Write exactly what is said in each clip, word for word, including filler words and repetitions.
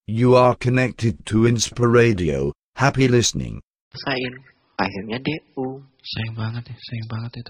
You are connected to Inspiradio. Happy listening. Rasain. Akhirnya D U. Sayang banget ya, sayang banget itu.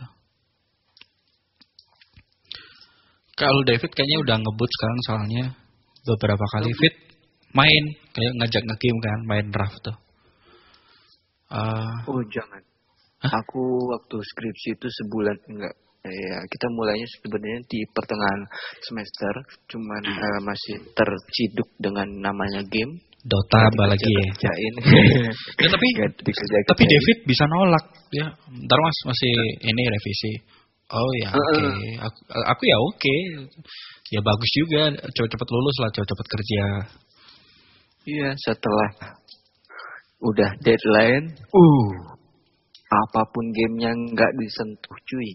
Kalau David kayaknya udah ngebut sekarang soalnya beberapa kali fit main kayak ngajak nge-game kan, main draft tuh. Uh, oh jangan. Hah? Aku waktu skripsi itu sebulan enggak. Ya kita mulainya sebenarnya di pertengahan semester, cuman uh, masih terciduk dengan namanya game. Dota apalagi ya. Kerjain. Ya, tapi tapi David bisa nolak ya. Ntar mas masih ini revisi. Oh ya oke. Okay. Aku, aku ya oke. Okay. Ya bagus juga. Cepet-cepet lulus lah, cepet-cepet kerja. Iya setelah udah deadline. Uh. Apapun gamenya nggak disentuh cuy.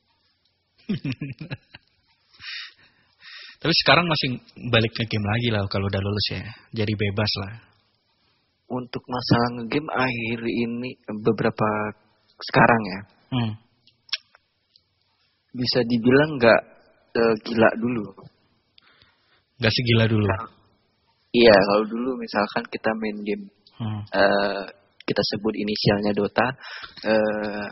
Tapi sekarang masih balik ke game lagi lah kalau udah lulus ya. Jadi bebas lah. Untuk masalah nge-game akhir ini beberapa sekarang ya. Hmm. Bisa dibilang nggak uh, gila dulu. Nggak segila dulu. Nah, iya kalau dulu misalkan kita main game. Hmm. Uh, kita sebut inisialnya Dota. Uh,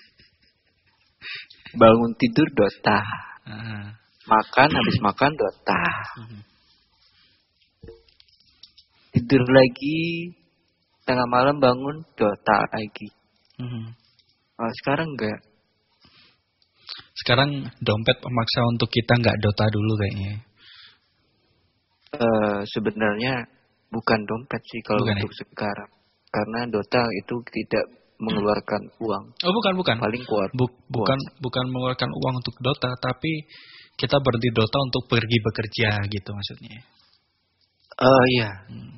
bangun tidur Dota. Hmm. Makan, habis makan Dota. Hmm. Tidur lagi, tengah malam bangun Dota lagi. Hmm. Oh, sekarang enggak. Sekarang dompet memaksa untuk kita enggak Dota dulu kayaknya. Uh, sebenarnya bukan dompet sih kalau bukan untuk ya? Sekarang. Karena Dota itu tidak mengeluarkan uang. Oh bukan bukan. Paling kuat. Buk, bukan bukan mengeluarkan uang untuk Dota, tapi kita berhenti Dota untuk pergi bekerja gitu maksudnya. Oh uh, iya. Hmm.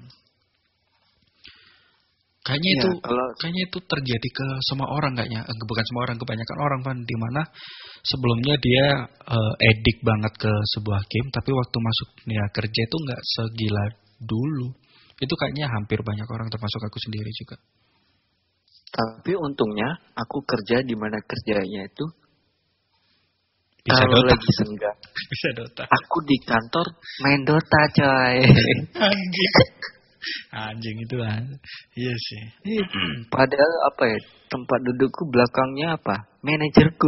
Kayaknya ya, itu kalau... kayaknya itu terjadi ke semua orang kayaknya. Bukan semua orang, kebanyakan orang kan, di mana sebelumnya dia uh, edik banget ke sebuah game, tapi waktu masuk dunia kerja itu nggak segila dulu. Itu kayaknya hampir banyak orang termasuk aku sendiri juga. Tapi untungnya aku kerja di mana kerjanya itu bisa kalau Dota. Lagi senggang. Bisa Dota. Aku di kantor main Dota coy. Anjing. Anjing itu kan. Iya sih. Padahal apa ya? Tempat dudukku belakangnya apa? Manajerku.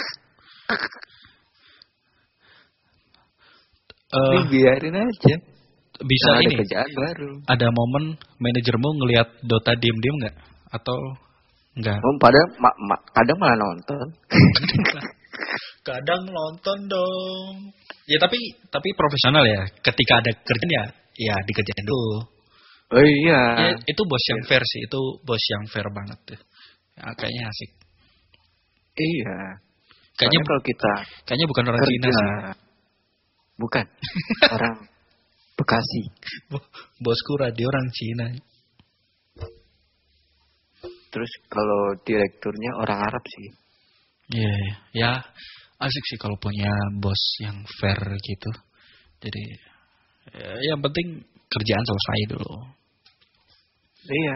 uh, biarin aja. Bisa nah, ini. Ada kerjaan baru. Ada momen manajermu ngelihat Dota diem-diem nggak? Atau enggak? Oh, padahal ma- ma- kadang malah nonton. Kadang nonton dong. Ya tapi tapi profesional ya. Ketika ada kerjaan ya ya dikerjain dulu. Oh iya. Ya, itu bos yang fair sih. Itu bos yang fair banget tuh. Ya, kayaknya asik. Iya. Kayaknya kalau kita kayaknya bukan orang kerja. Cina sih. Bukan. Orang Bekasi. Bosku radio orang Cina. Terus kalau direkturnya orang Arab sih. Iya, yeah, ya asik sih kalau punya bos yang fair gitu. Jadi ya, yang penting kerjaan selesai dulu. Iya.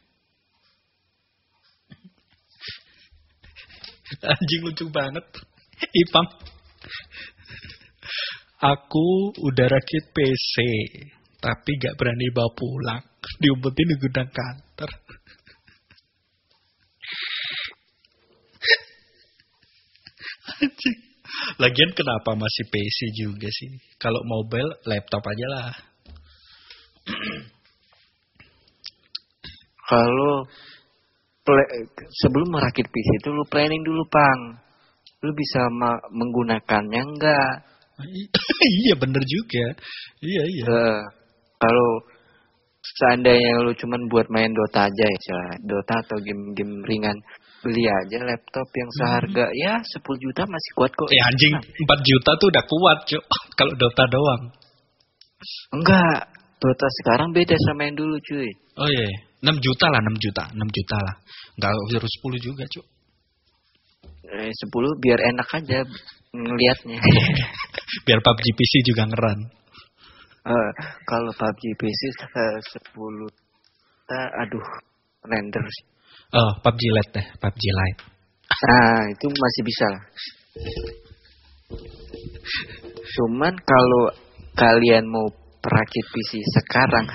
Anjing lucu banget. Ipam. Aku udah rakit P C, tapi gak berani bawa pulang. Diumpetin di gudang kantor. Anjing. Lagian kenapa masih P C juga sih? Kalau mobile, laptop aja lah. Kalau sebelum merakit P C itu lu planning dulu, Pang. Lu bisa ma- menggunakannya enggak? Iya bener juga. Iya iya. Uh, kalau seandainya lu cuman buat main Dota aja ya, Dota atau game-game ringan, beli aja laptop yang seharga hmm. ya sepuluh juta masih kuat kok. Ya anjing, empat juta tuh udah kuat, Cuk. Kalau Dota doang. Enggak, Dota sekarang beda sama yang dulu, cuy. Oh iya, enam juta lah, enam juta, enam juta lah. Enggak harus sepuluh juga, Cuk. Eh, sepuluh biar enak aja ngelihatnya. Biar P U B G P C juga ngeran. Uh, kalau P U B G P C uh, sepuluh uh, aduh, render sih. Oh, P U B G Lite deh, P U B G Lite. Nah, itu masih bisa lah. Cuman kalau kalian mau perakit P C sekarang